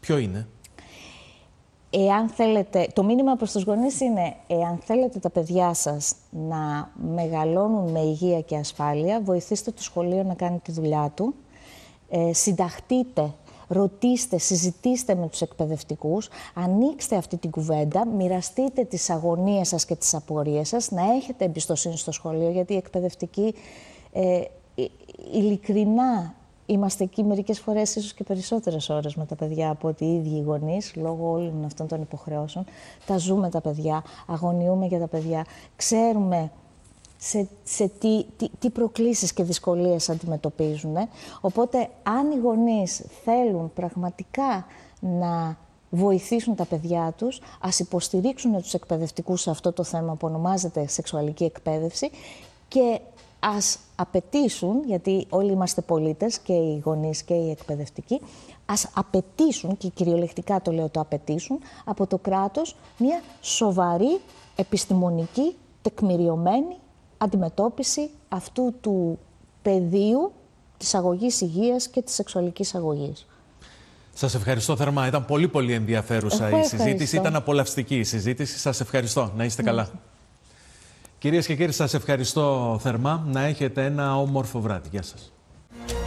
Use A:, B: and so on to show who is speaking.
A: ποιο είναι?
B: Εάν θέλετε, το μήνυμα προς τους γονείς είναι, εάν θέλετε τα παιδιά σας να μεγαλώνουν με υγεία και ασφάλεια, βοηθήστε το σχολείο να κάνει τη δουλειά του, συνταχτείτε, ρωτήστε, συζητήστε με τους εκπαιδευτικούς, ανοίξτε αυτή την κουβέντα, μοιραστείτε τις αγωνίες σας και τις απορίες σας, να έχετε εμπιστοσύνη στο σχολείο, γιατί οι εκπαιδευτικοί ειλικρινά είμαστε εκεί μερικές φορές ίσως και περισσότερες ώρες με τα παιδιά από ότι οι ίδιοι οι γονείς, λόγω όλων αυτών των υποχρεώσεων. Τα ζούμε τα παιδιά, αγωνιούμε για τα παιδιά, ξέρουμε σε τι προκλήσεις και δυσκολίες αντιμετωπίζουν. Οπότε, αν οι γονείς θέλουν πραγματικά να βοηθήσουν τα παιδιά τους, ας υποστηρίξουν τους εκπαιδευτικούς σε αυτό το θέμα που ονομάζεται σεξουαλική εκπαίδευση και ας απαιτήσουν, γιατί όλοι είμαστε πολίτες, και οι γονείς και οι εκπαιδευτικοί, ας απαιτήσουν, και κυριολεκτικά το λέω το απαιτήσουν, από το κράτος μια σοβαρή, επιστημονική, τεκμηριωμένη αντιμετώπιση αυτού του πεδίου της αγωγής υγείας και της σεξουαλικής αγωγής.
A: Σας ευχαριστώ θερμά. Ήταν πολύ ενδιαφέρουσα η συζήτηση. Ήταν απολαυστική η συζήτηση. Σας ευχαριστώ. Να είστε καλά. Κυρίες και κύριοι, σας ευχαριστώ θερμά. Να έχετε ένα όμορφο βράδυ. Γεια σας.